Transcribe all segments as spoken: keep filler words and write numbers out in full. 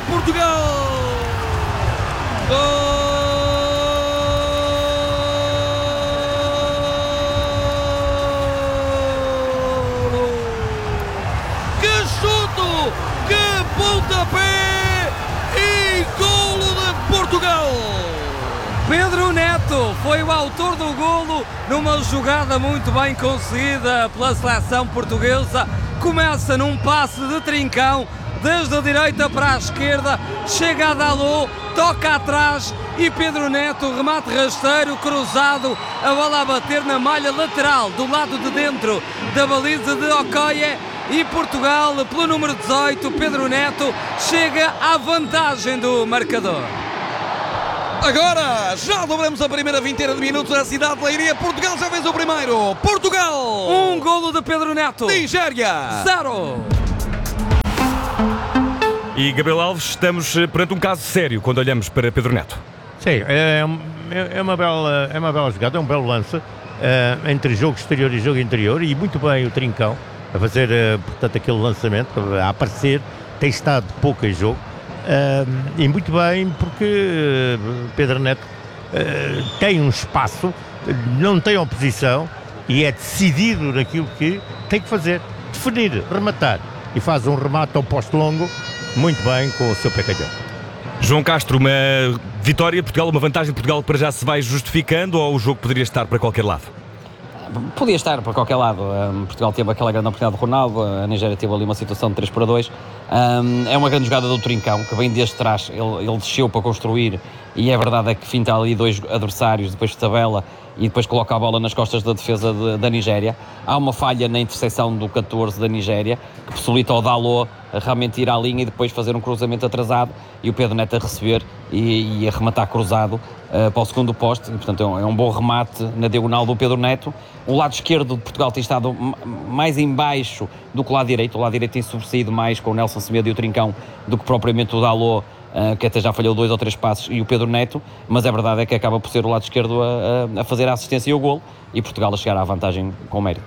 Portugal! Golo! Que chuto! Que pontapé! E golo de Portugal! Pedro Neto foi o autor do golo numa jogada muito bem conseguida pela seleção portuguesa. Começa num passe de trincão, desde a direita para a esquerda, chega a Dalot, toca atrás e Pedro Neto, remate rasteiro, cruzado, a bola a bater na malha lateral, do lado de dentro da baliza de Okoye. E Portugal, pelo número dezoito, Pedro Neto, chega à vantagem do marcador. Agora, já dobramos a primeira vinteira de minutos na cidade de Leiria. Portugal já fez o primeiro. Portugal! Um golo de Pedro Neto. Nigéria! Zero! E Gabriel Alves, estamos perante um caso sério quando olhamos para Pedro Neto. Sim, é, é, uma, bela, é uma bela jogada, é um belo lance é, entre jogo exterior e jogo interior, e muito bem o Trincão a fazer, é, portanto, aquele lançamento, a aparecer, tem estado pouco em jogo. Uh, e muito bem, porque uh, Pedro Neto uh, tem um espaço, não tem oposição e é decidido naquilo que tem que fazer, definir, rematar, e faz um remate ao posto longo muito bem com o seu pé canhoto. João Castro, uma vitória de Portugal, uma vantagem de Portugal para já se vai justificando, ou o jogo poderia estar para qualquer lado? Podia estar para qualquer lado. um, Portugal teve aquela grande oportunidade de Ronaldo, a Nigéria teve ali uma situação de três para dois. Um, é uma grande jogada do Trincão, que vem desde trás, ele, ele desceu para construir, e é verdade é que finta ali dois adversários, depois de tabela, e depois coloca a bola nas costas da defesa de, da Nigéria. Há uma falha na interseção do catorze da Nigéria, que possibilita ao Dalot realmente ir à linha e depois fazer um cruzamento atrasado, e o Pedro Neto a receber e, e a rematar cruzado uh, para o segundo poste, e, portanto é um, é um bom remate na diagonal do Pedro Neto. O lado esquerdo de Portugal tem estado mais em baixo do que o lado direito. O lado direito tem sobressaído mais com o Nelson Semedo e o Trincão do que propriamente o Dalot, uh, que até já falhou dois ou três passos, e o Pedro Neto, mas a verdade é que acaba por ser o lado esquerdo a, a, a fazer a assistência e o golo, e Portugal a chegar à vantagem com mérito.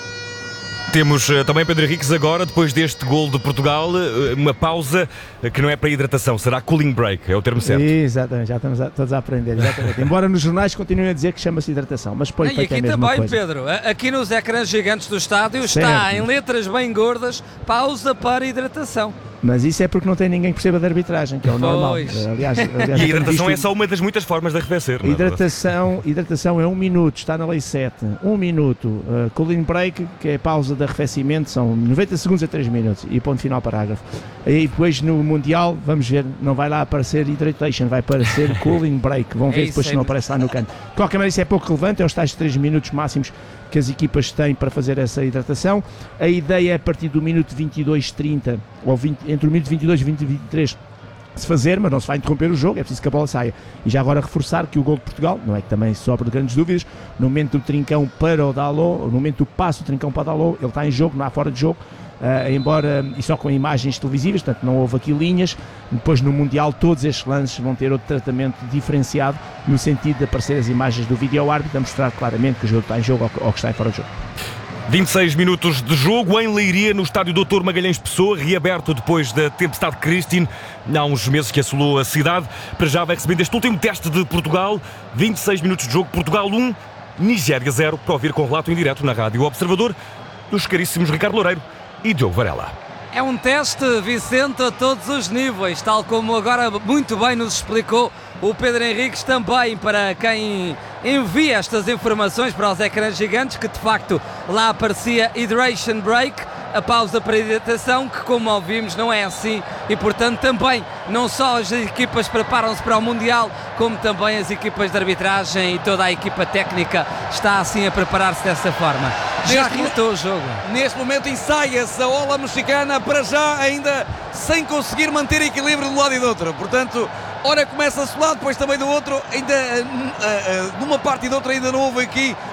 Temos uh, também Pedro Henriques agora, depois deste golo de Portugal, uh, uma pausa uh, que não é para hidratação, será cooling break, é o termo certo. Exatamente, já estamos a, todos a aprender, exatamente. Embora nos jornais continuem a dizer que chama-se hidratação, mas põe E aqui também, coisa. Pedro, aqui nos ecrãs gigantes do estádio está Certo. em letras bem gordas, pausa para hidratação. Mas isso é porque não tem ninguém que perceba de arbitragem, que é o normal. Pois. Aliás, aliás, E a hidratação isto, é só uma das muitas formas de arrefecer, não é? hidratação, hidratação é um minuto, está na lei sete. Um minuto. Uh, cooling break, que é a pausa de arrefecimento, são noventa segundos a três minutos. E ponto final parágrafo. E depois no Mundial, vamos ver, não vai lá aparecer hydratation, vai aparecer cooling break. Vão ver É depois isso, se não é aparece lá no canto. De qualquer maneira, isso é pouco relevante, é os tais três minutos máximos que as equipas têm para fazer essa hidratação. A ideia é a partir do minuto vinte e dois trinta, ou vinte, entre o minuto vinte e dois e vinte e três, se fazer, mas não se vai interromper o jogo, é preciso que a bola saia. E já agora reforçar que o gol de Portugal, não é que também sobre grandes dúvidas, no momento do Trincão para o Dalot, no momento do passo do Trincão para o Dalot, ele está em jogo, não há fora de jogo. Uh, embora, e só com imagens televisivas, portanto não houve aqui linhas. Depois no Mundial todos estes lances vão ter outro tratamento diferenciado, no sentido de aparecer as imagens do vídeo árbitro a mostrar claramente que o jogo está em jogo ou que, ou que está em fora de jogo. vinte e seis minutos de jogo em Leiria, no estádio doutor Magalhães Pessoa, reaberto depois da tempestade Christine, há uns meses que assolou a cidade. Para já vai recebendo este último teste de Portugal. Vinte e seis minutos de jogo, Portugal um, Nigéria zero, para ouvir com relato em direto na Rádio Observador dos caríssimos Ricardo Loureiro e Diogo Varela. É um teste, Vicente, a todos os níveis, tal como agora muito bem nos explicou o Pedro Henriques, também para quem envia estas informações para os ecrãs gigantes, que de facto lá aparecia hydration break, a pausa para a hidratação, que como ouvimos não é assim, e portanto também não só as equipas preparam-se para o Mundial, como também as equipas de arbitragem e toda a equipa técnica está assim a preparar-se dessa forma. Já reatou o jogo. Neste momento ensaia-se a ola mexicana, para já ainda sem conseguir manter equilíbrio de um lado e do outro. Portanto, ora começa-se de um lado, depois também do outro, ainda uh, uh, numa parte e do outro ainda não houve aqui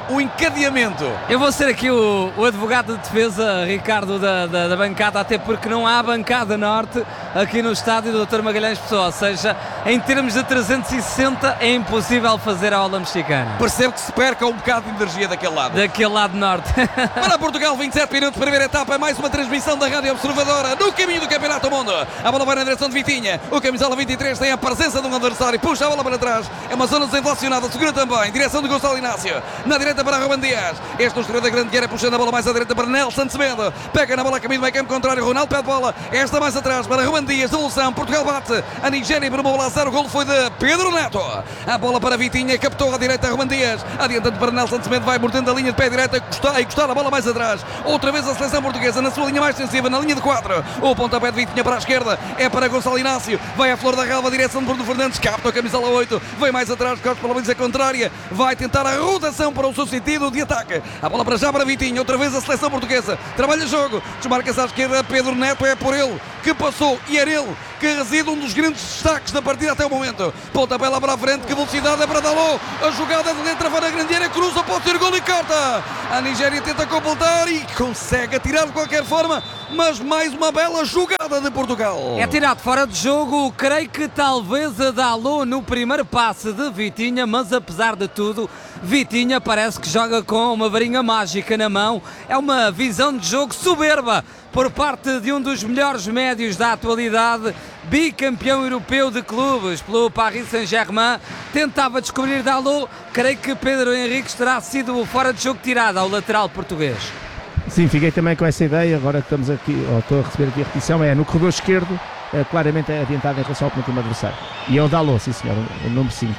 o encadeamento. Eu vou ser aqui o, o advogado de defesa, Ricardo, da, da, da bancada, até porque não há bancada norte aqui no estádio do doutor Magalhães Pessoa, ou seja, em termos de trezentos e sessenta é impossível fazer a ola mexicana. Percebo que se perca um bocado de energia daquele lado. Daquele lado norte. Para Portugal, vinte e sete minutos, primeira etapa, mais uma transmissão da Rádio Observadora no caminho do Campeonato do Mundo. A bola vai na direção de Vitinha, o camisola vinte e três tem a presença de um adversário, puxa a bola para trás, é uma zona desinflacionada, segura também, direção de Gonçalo Inácio, na direita para Ruben Dias, este no exterior da grande área, puxando a bola mais à direita para Nelson Semedo, pega na bola a caminho do meio campo contrário, Ronaldo pede bola, esta mais atrás para Ruben Dias, devolução, Portugal bate, a Nigéria por uma bola a zero, o golo foi de Pedro Neto, a bola para Vitinha, captou à direita Ruben Dias, adiantando para Nelson Semedo, vai mordendo a linha de pé direita, e custar a bola mais atrás, outra vez a seleção portuguesa na sua linha mais defensiva, na linha de quatro, o pontapé de Vitinha para a esquerda, é para Gonçalo Inácio, vai a flor da relva, direção de Bruno Fernandes, capta a camisola oito, vem mais atrás, corta pela baliza contrária, vai tentar a rotação para o seu sentido de ataque, a bola para já para Vitinha, outra vez a seleção portuguesa, trabalha jogo, desmarca-se à esquerda, Pedro Neto, é por ele que passou e era ele que reside um dos grandes destaques da partida até o momento, pontapé lá para a frente, que velocidade é para Dalot, a jogada de dentro para a grande área, cruza, pode ser gol e corta, a Nigéria tenta completar e consegue atirar de qualquer forma, mas mais uma bela jogada de Portugal. É tirado fora de jogo, creio que talvez a Dalot no primeiro passe de Vitinha, mas apesar de tudo, Vitinha parece que joga com uma varinha mágica na mão, é uma visão de jogo soberba por parte de um dos melhores médios da atualidade, bicampeão europeu de clubes pelo Paris Saint-Germain, tentava descobrir Dalot, creio que Pedro Henriques terá sido fora de jogo tirado ao lateral português. Sim, fiquei também com essa ideia, agora que estamos aqui, ou estou a receber aqui a repetição, é no corredor esquerdo, é, claramente adiantado em relação ao penúltimo adversário. E é o Dalot, sim senhor, o número cinco.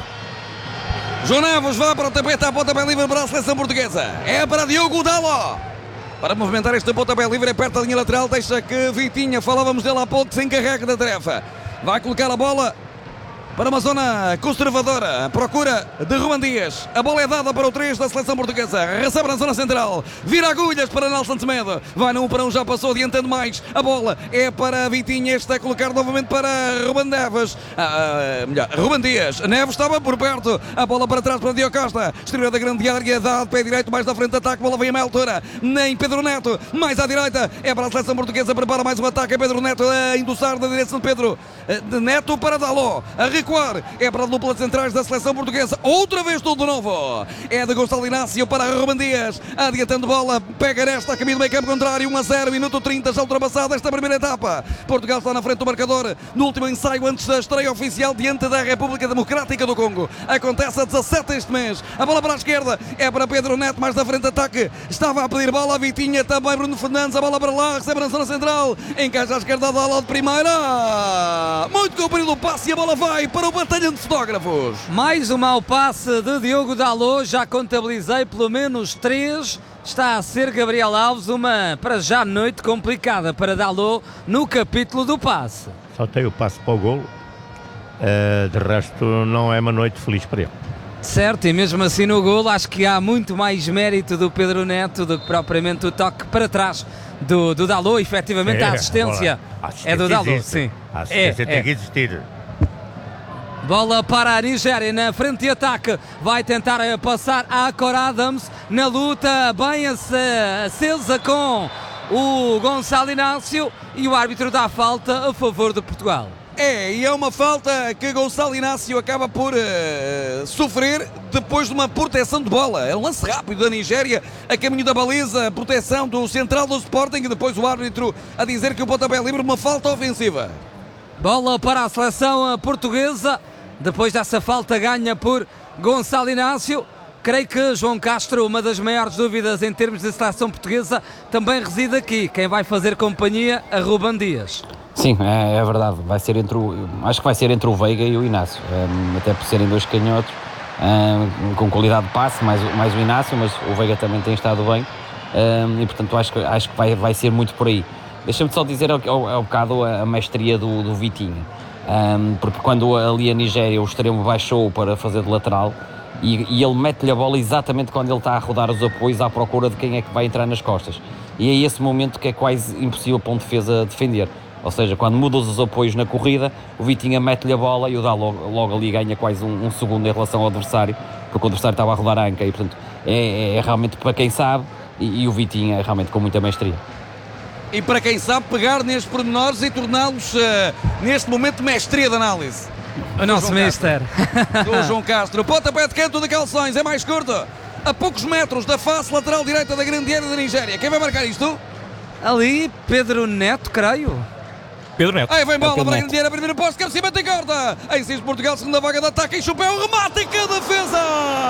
João Neves vai para o tapete, a pontapé livre para a seleção portuguesa, é para Diogo Dalot. Para movimentar este pontapé livre, é perto da linha lateral, deixa que Vitinha, falávamos dele há pouco, se encarregue da tarefa. Vai colocar a bola para uma zona conservadora, procura de Ruben Dias, a bola é dada para o três da seleção portuguesa, recebe na zona central, vira agulhas para Nelson Semedo, vai no um para um, já passou, adiantando mais, a bola é para Vitinha, este a colocar novamente para Ruben Neves, ah, melhor, Ruben Dias, Neves estava por perto, a bola para trás para Diogo Costa, exterior da grande área, dado pé direito, mais da frente de ataque, bola vem a meia altura, nem Pedro Neto, mais à direita, é para a seleção portuguesa, prepara mais um ataque, é Pedro Neto a endossar da direção de Pedro de Neto para Dalot, a recuar, é para a dupla centrais da seleção portuguesa, outra vez tudo de novo, é de Gonçalo Inácio para Ruben Dias, adiantando bola, pega nesta, a caminho do meio campo contrário, um a zero, minuto trinta, já ultrapassada esta primeira etapa, Portugal está na frente do marcador, no último ensaio antes da estreia oficial diante da República Democrática do Congo, acontece a dezassete este mês, a bola para a esquerda, é para Pedro Neto, mais da frente de ataque, estava a pedir bola a Vitinha, também Bruno Fernandes, a bola para lá, recebe na zona central, encaixa à esquerda da ala de primeira, muito comprido o passe e a bola vai para o batalhão de fotógrafos. Mais um mau passe de Diogo Dalot, já contabilizei pelo menos três, está a ser Gabriel Alves, uma para já noite complicada para Dalot no capítulo do passe. Só tem o passe para o golo, uh, de resto não é uma noite feliz para ele. Certo, e mesmo assim no golo acho que há muito mais mérito do Pedro Neto do que propriamente o toque para trás do, do Dalot, efetivamente é, a assistência, a assistência é do Dalot, existe. sim. A assistência é, tem é. que existir. Bola para a Nigéria na frente de ataque, vai tentar passar a Cor Adams na luta bem acesa com o Gonçalo Inácio e o árbitro dá falta a favor de Portugal. É, e é uma falta que Gonçalo Inácio acaba por uh, sofrer depois de uma proteção de bola. É um lance rápido da Nigéria, a caminho da baliza, proteção do central do Sporting e depois o árbitro a dizer que o pontapé é livre, uma falta ofensiva. Bola para a seleção portuguesa, depois dessa falta ganha por Gonçalo Inácio. Creio que João Castro, uma das maiores dúvidas em termos de seleção portuguesa, também reside aqui. Quem vai fazer companhia a Ruben Dias. Sim, é, é verdade. Vai ser entre o, acho que vai ser entre o Veiga e o Inácio, um, até por serem dois canhotos, um, com qualidade de passe, mais, mais o Inácio, mas o Veiga também tem estado bem, um, e portanto acho que, acho que vai, vai ser muito por aí. Deixa-me só dizer ao, ao, ao bocado a, a mestria do, do Vitinha, um, porque quando ali a Nigéria o extremo baixou para fazer de lateral, e, e ele mete-lhe a bola exatamente quando ele está a rodar os apoios à procura de quem é que vai entrar nas costas, e é esse momento que é quase impossível para um defesa defender. Ou seja, quando muda os apoios na corrida, o Vitinha mete-lhe a bola e o dá logo, logo ali ganha quase um, um segundo em relação ao adversário, porque o adversário estava a rodar a anca e, portanto, é, é realmente para quem sabe, e, e o Vitinha é realmente com muita mestria. E para quem sabe pegar nestes pormenores e torná-los uh, neste momento de mestria de análise. O nosso mister. Do João Castro. Pontapé de canto de calções, é mais curto. A poucos metros da face lateral direita da grande área da Nigéria. Quem vai marcar isto? Ali, Pedro Neto, creio. Pedro Neto. Aí vem bola Pedro para a Neto. grande área, primeiro posto, cabeceamento em corta. Aí sim, Portugal, segunda vaga de ataque, em chupéu, remate, que defesa!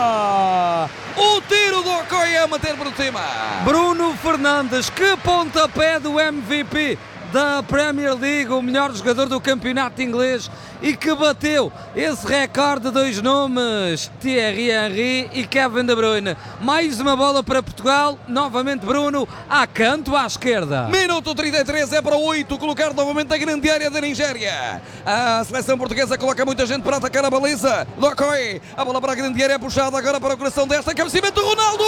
O tiro do Okoye a manter por cima. Bruno Fernandes, que pontapé do M V P da Premier League, o melhor jogador do campeonato inglês, e que bateu esse recorde de dois nomes, Thierry Henry e Kevin De Bruyne. Mais uma bola para Portugal, novamente Bruno, a canto à esquerda. Minuto trinta e três, é para o oito, colocar novamente a grande área da Nigéria. A seleção portuguesa coloca muita gente para atacar a baliza do Okoye. A bola para a grande área é puxada agora para o coração desta, cabeceamento do Ronaldo,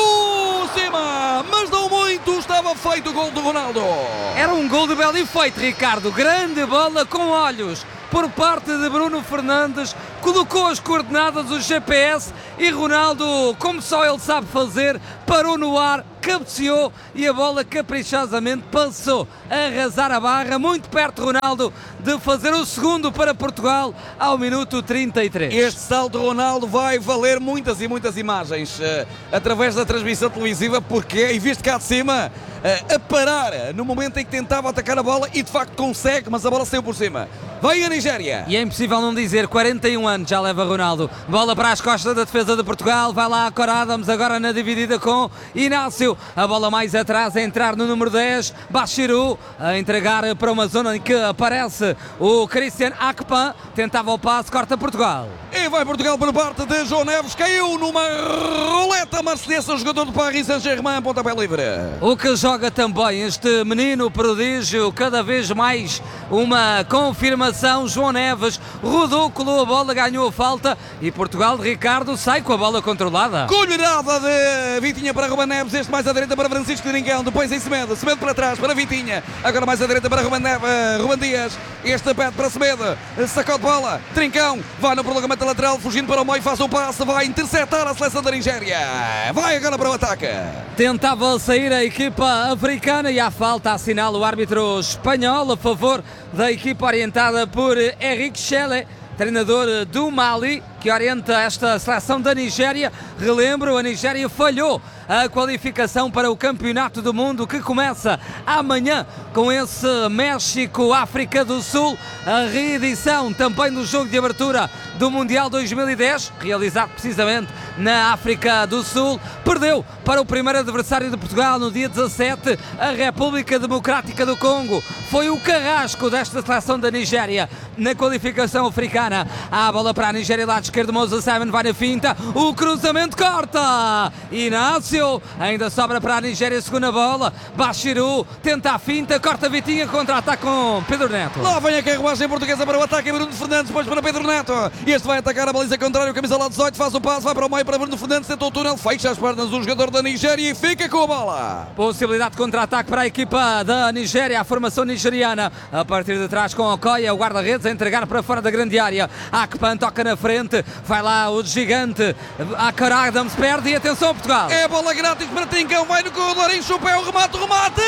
cima, mas não muito, estava feito o gol do Ronaldo. Era um gol de belo efeito, Ricardo. Grande bola com olhos por parte de Bruno Fernandes, colocou as coordenadas do G P S e Ronaldo, como só ele sabe fazer, parou no ar, cabeceou e a bola caprichosamente passou a arrasar a barra, muito perto Ronaldo de fazer o segundo para Portugal ao minuto trinta e três. Este salto de Ronaldo vai valer muitas e muitas imagens uh, através da transmissão televisiva, porque é visto cá de cima uh, a parar no momento em que tentava atacar a bola e de facto consegue, mas a bola saiu por cima. Vai a Nigéria. E é impossível não dizer, quarenta e um anos já leva Ronaldo. Bola para as costas da defesa de Portugal, vai lá a Cor Adams, agora na dividida com Inácio. A bola mais atrás a entrar no número dez, Bashiru, a entregar para uma zona em que aparece o Christian Akpan, tentava o passe, corta Portugal. E vai Portugal por parte de João Neves, caiu numa roleta marcelhesa, jogador do Paris Saint-Germain, pontapé livre. O que joga também este menino prodígio, cada vez mais uma confirmação, João Neves rodou, colou a bola, ganhou a falta e Portugal de Ricardo sai com a bola controlada. Colherada de Vitinha para Ruben Neves, este mais à direita para Francisco Trincão, depois em Semedo, Semedo para trás para Vitinha, agora mais à direita para Ruben, Neves, Ruben Dias, este pede para Semedo, sacode bola, Trincão, vai no prolongamento lateral, fugindo para o meio, faz o passe, vai interceptar a seleção da Nigéria, vai agora para o ataque. Tentava sair a equipa africana e à falta assinala o árbitro espanhol a favor da equipa orientada por Henrique Chelle, treinador do Mali, que orienta esta seleção da Nigéria. Relembro, a Nigéria falhou a qualificação para o Campeonato do Mundo, que começa amanhã com esse México-África do Sul, a reedição também do jogo de abertura do Mundial dois mil e dez, realizado precisamente na África do Sul. Perdeu para o primeiro adversário de Portugal no dia dezassete, a República Democrática do Congo. Foi o carrasco desta seleção da Nigéria na qualificação africana. A bola para a Nigéria, lado esquerdo, Moses Simon vai na finta, o cruzamento corta, Inácio, ainda sobra para a Nigéria, segunda bola, Bashiru tenta a finta, corta Vitinha, contra-ataque com Pedro Neto. Lá vem a carruagem portuguesa para o ataque, Bruno Fernandes, depois para Pedro Neto, este vai atacar a baliza contrária, o camisa lá dezoito, faz o passe, vai para o meio para Bruno Fernandes, tentou o túnel, fecha as pernas o jogador da Nigéria e fica com a bola. Possibilidade de contra-ataque para a equipa da Nigéria, a formação nigeriana, a partir de trás com Okoye, o guarda-redes, a entregar para fora da grande área, Akpan toca na frente, vai lá o gigante, a Cor Adams perde e atenção Portugal. É bola grátis para Trincão, vai no corredor, em chupéu, remate, remate,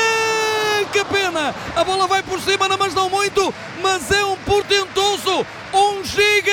que pena, a bola vai por cima, não, mas não muito, mas é um portentoso, um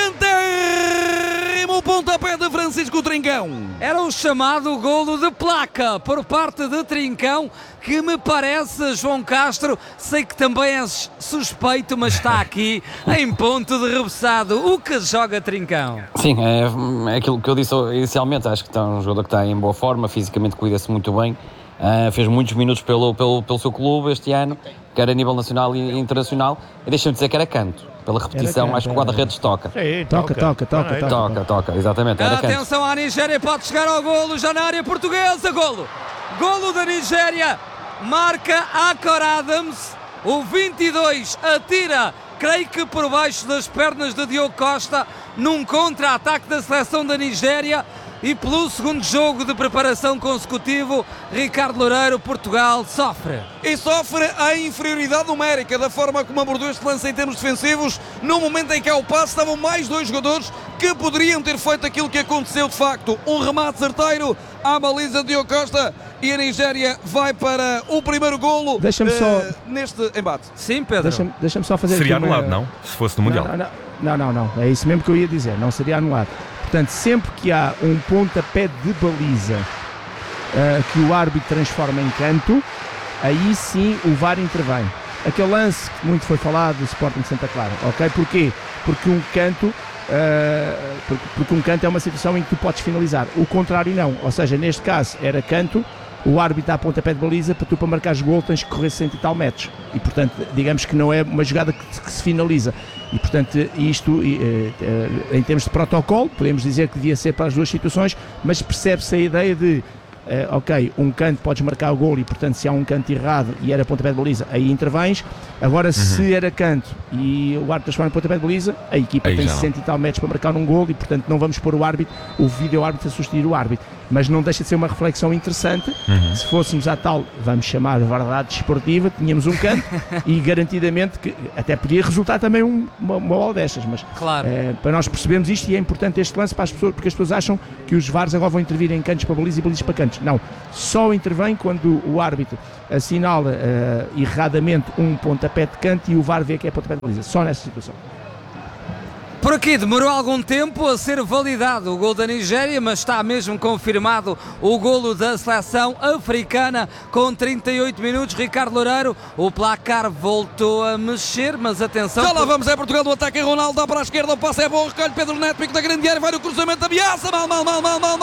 gigantérrimo pontapé de Francisco Trincão. Era o chamado golo de placa por parte de Trincão, que me parece, João Castro, sei que também és suspeito, mas está aqui em ponto de rebuçado. O que joga Trincão? Sim, é, é aquilo que eu disse inicialmente, acho que está um jogador que está em boa forma, fisicamente cuida-se muito bem, uh, fez muitos minutos pelo, pelo, pelo seu clube este ano, quer a nível nacional e internacional, e deixa-me dizer que era canto, pela repetição, canto, acho que o guarda-redes toca. Sim, Toca, toca, toca, toca. Toca, toca, exatamente, era canto. Atenção à Nigéria, pode chegar ao golo, já na área portuguesa, golo. Golo da Nigéria, marca a Cor Adams, o vinte e dois atira, creio que por baixo das pernas de Diogo Costa, num contra-ataque da seleção da Nigéria. e pelo segundo jogo de preparação consecutivo, Ricardo Loureiro, Portugal sofre. E sofre a inferioridade numérica da forma como abordou este lance em termos defensivos. No momento em que há o passe, estavam mais dois jogadores que poderiam ter feito aquilo que aconteceu de facto. Um remate certeiro à baliza de Diogo Costa e a Nigéria vai para o primeiro golo. Deixa-me uh, só... neste embate. Sim, Pedro. Deixa-me deixa só fazer Seria aqui uma... anulado, não? Se fosse no Mundial. Não, não, não, não, não, é isso mesmo que eu ia dizer, não seria anulado. Portanto, sempre que há um pontapé de baliza uh, que o árbitro transforma em canto, aí sim o V A R intervém. Aquele lance que muito foi falado do Sporting de Santa Clara, ok? Porquê? Porque um canto, uh, porque, porque um canto é uma situação em que tu podes finalizar, o contrário não, ou seja, neste caso era canto, o árbitro dá pontapé de baliza, para tu para marcares gol tens que correr cento e tal metros e portanto digamos que não é uma jogada que, que se finaliza e portanto isto em termos de protocolo podemos dizer que devia ser para as duas situações, mas percebe-se a ideia de Uh, ok, um canto podes marcar o gol e portanto se há um canto errado e era pontapé de baliza, aí intervens. Agora uhum. se era canto e o árbitro transforma em pontapé de baliza, a equipa aí tem sessenta e tal metros para marcar um gol e portanto não vamos pôr o árbitro, o vídeo árbitro a substituir o árbitro, mas não deixa de ser uma reflexão interessante. Uhum. Se fôssemos à tal, vamos chamar verdade desportiva, tínhamos um canto e garantidamente que até podia resultar também um, uma, uma bola destas, mas claro. uh, para nós percebermos isto, e é importante este lance para as pessoas, porque as pessoas acham que os V A Rs agora vão intervir em cantos para baliza e balizas para cantos. Não, só intervém quando o árbitro assinala uh, erradamente um pontapé de canto e o V A R vê que é pontapé de baliza, só nessa situação. Por aqui demorou algum tempo a ser validado o gol da Nigéria, mas está mesmo confirmado o golo da seleção africana com trinta e oito minutos. Ricardo Loureiro, o placar voltou a mexer, mas atenção... Já lá vamos, é Portugal do ataque, Ronaldo dá para a esquerda, o passe é bom, recolhe Pedro Neto, pico da grande área, vai no cruzamento, ameaça, mal, mal, mal, mal, mal.